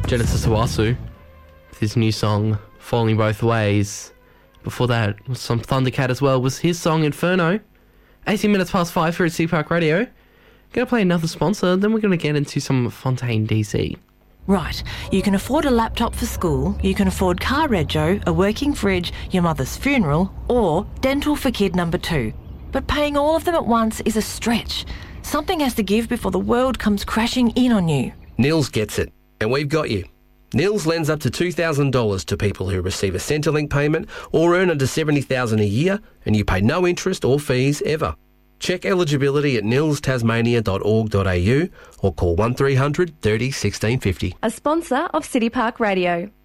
Genesis Owasu with his new song, Falling Both Ways. Before that, some Thundercat as well was his song, Inferno. 18 minutes past 5 here at City Park Radio. Going to play another sponsor, then we're going to get into some Fontaine DC. Right, you can afford a laptop for school, you can afford car rego, a working fridge, your mother's funeral, or dental for kid number 2. But paying all of them at once is a stretch. Something has to give before the world comes crashing in on you. Nils gets it, and we've got you. Nils lends up to $2,000 to people who receive a Centrelink payment or earn under $70,000 a year, and you pay no interest or fees ever. Check eligibility at nilstasmania.org.au or call 1300 30 1650. A sponsor of City Park Radio.